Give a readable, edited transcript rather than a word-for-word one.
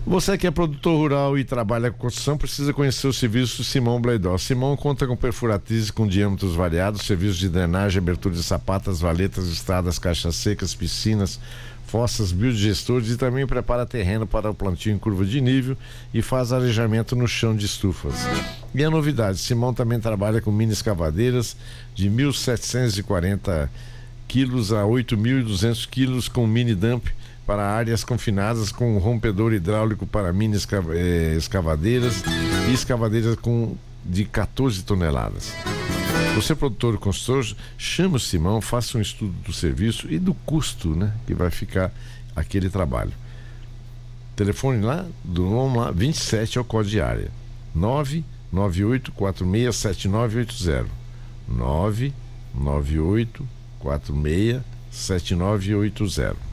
Você que é produtor rural e trabalha com construção precisa conhecer o serviço Simão Blaidó. Simão conta com perfuratizes com diâmetros variados, serviços de drenagem, abertura de sapatas, valetas, estradas, caixas secas, piscinas, fossas, biodigestores e também prepara terreno para o plantio em curva de nível e faz arejamento no chão de estufas. E a novidade, Simão também trabalha com mini escavadeiras de 1.740 quilos a 8.200 quilos com mini dump para áreas confinadas, com rompedor hidráulico para mini escavadeiras e escavadeiras de 14 toneladas. Você, produtor e consultor, chama o Simão, faça um estudo do serviço e do custo, né, que vai ficar aquele trabalho. Telefone lá, vamos lá, 27 é o código de área, 998467980, 998467980.